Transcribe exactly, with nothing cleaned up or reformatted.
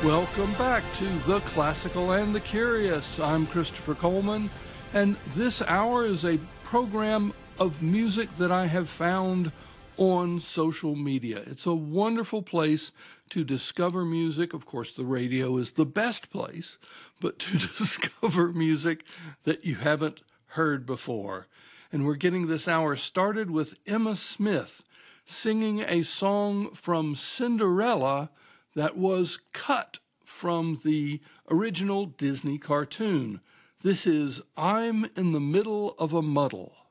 Welcome back to The Classical and the Curious. I'm Christopher Coleman, and this hour is a program of music that I have found on social media. It's a wonderful place to discover music. Of course, the radio is the best place, but to discover music that you haven't heard before. And we're getting this hour started with Emma Smith singing a song from Cinderella that was cut from the original Disney cartoon. This is I'm in the Middle of a Muddle.